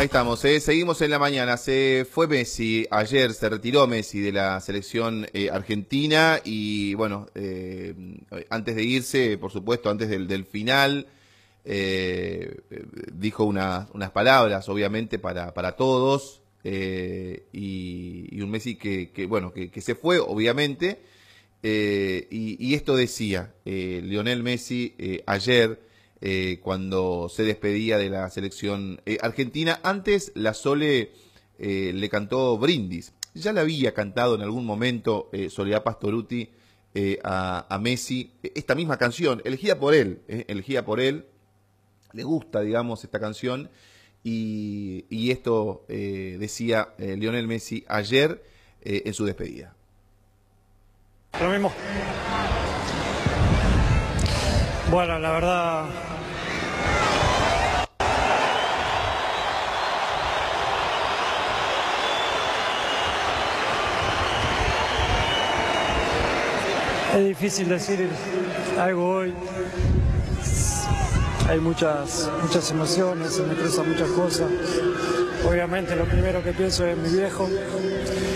Ahí estamos, seguimos en la mañana. Se fue Messi, ayer se retiró Messi de la selección argentina y bueno, antes de irse, por supuesto, antes del final, dijo unas palabras, obviamente, para todos y un Messi bueno, que se fue, obviamente, y esto decía Lionel Messi ayer. Cuando se despedía de la selección argentina. Antes la Sole le cantó Brindis. Ya le había cantado en algún momento Soledad Pastorutti a Messi esta misma canción, elegida por él. Le gusta, digamos, esta canción. Y esto decía Lionel Messi ayer en su despedida. Lo mismo. Bueno, la verdad, es difícil decir algo hoy. Hay muchas emociones, se me cruzan muchas cosas. Obviamente lo primero que pienso es mi viejo.